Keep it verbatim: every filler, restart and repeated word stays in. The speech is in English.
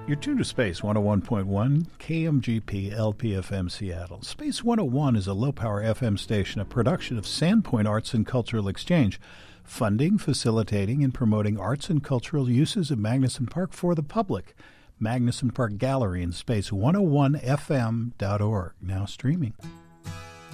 You're tuned to Space one oh one point one, K M G P L P F M Seattle. Space one oh one is a low-power F M station, a production of Sandpoint Arts and Cultural Exchange, funding, facilitating, and promoting arts and cultural uses of Magnuson Park for the public. Magnuson Park Gallery and space one oh one F M dot org, now streaming.